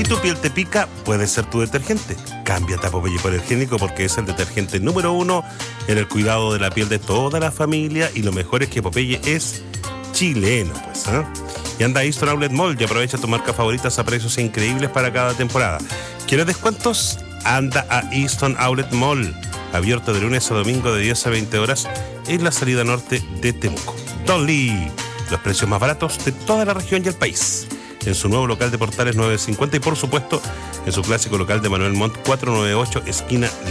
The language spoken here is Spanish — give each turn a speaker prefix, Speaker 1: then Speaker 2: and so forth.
Speaker 1: Si tu piel te pica, puede ser tu detergente. Cámbiate a Popeye Hipoalergénico porque es el detergente número 1 en el cuidado de la piel de toda la familia, y lo mejor es que Popeye es chileno, pues, ¿eh? Y anda a Easton Outlet Mall y aprovecha tu marca favoritas a precios increíbles para cada temporada. ¿Quieres descuentos? Anda a Easton Outlet Mall, abierto de lunes a domingo de 10 a 20 horas en la salida norte de Temuco. Dolly, los precios más baratos de toda la región y el país. En su nuevo local de Portales 950 y por supuesto en su clásico local de Manuel Montt 498, esquina